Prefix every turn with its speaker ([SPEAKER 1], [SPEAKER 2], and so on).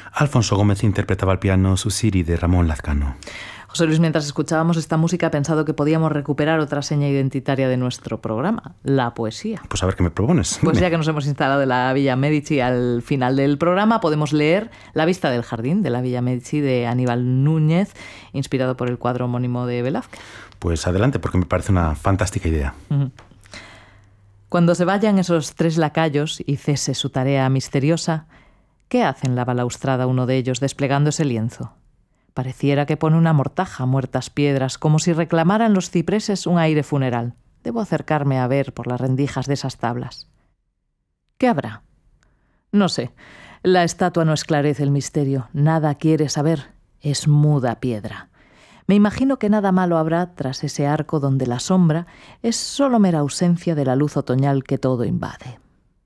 [SPEAKER 1] Alfonso Gómez interpretaba al piano Susiri de Ramón Lazcano.
[SPEAKER 2] José Luis, mientras escuchábamos esta música, he pensado que podíamos recuperar otra seña identitaria de nuestro programa, la poesía.
[SPEAKER 1] Pues a ver qué me propones.
[SPEAKER 2] Pues ya que nos hemos instalado en la Villa Medici, al final del programa podemos leer La vista del jardín de la Villa Medici de Aníbal Núñez, inspirado por el cuadro homónimo de Velázquez.
[SPEAKER 1] Pues adelante, porque me parece una fantástica idea.
[SPEAKER 2] Cuando se vayan esos 3 lacayos y cese su tarea misteriosa, ¿qué hace en la balaustrada uno de ellos desplegando ese lienzo? Pareciera que pone una mortaja a muertas piedras, como si reclamaran los cipreses un aire funeral. Debo acercarme a ver por las rendijas de esas tablas. ¿Qué habrá? No sé. La estatua no esclarece el misterio. Nada quiere saber. Es muda piedra. Me imagino que nada malo habrá tras ese arco donde la sombra es solo mera ausencia de la luz otoñal que todo invade.